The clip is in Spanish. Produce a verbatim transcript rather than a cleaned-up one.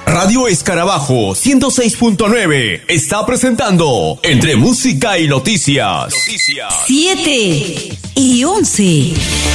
Radio Escarabajo ciento seis punto nueve está presentando Entre Música y Noticias. siete y once.